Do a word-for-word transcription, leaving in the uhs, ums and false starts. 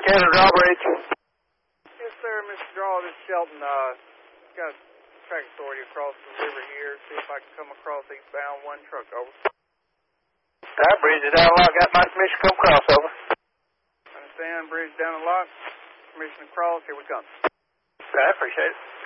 Cannon Drawbridge. Yes, sir, Mister Draw, this is Shelton. Uh, got track authority across the river here. See if I can come across eastbound one truck, over. That bridge is down a lot. Got my permission to come across, over. Understand, bridge down a lot. Permission to cross, here we come. I appreciate it.